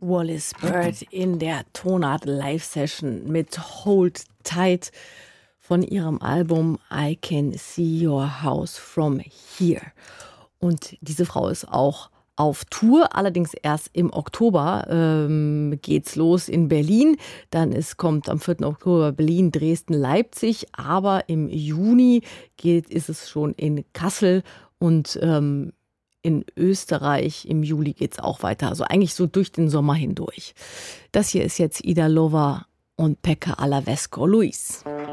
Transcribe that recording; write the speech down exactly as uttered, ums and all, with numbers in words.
Wallis Bird in der Tonart Live-Session mit Hold Tight von ihrem Album I Can See Your House From Here. Und diese Frau ist auch auf Tour, allerdings erst im Oktober ähm, geht's los in Berlin. Dann ist, kommt am vierten Oktober Berlin, Dresden, Leipzig. Aber im Juni geht, ist es schon in Kassel und ähm, in Österreich im Juli geht's auch weiter. Also eigentlich so durch den Sommer hindurch. Das hier ist jetzt Ida Lover und Pekka Alavesco Luis.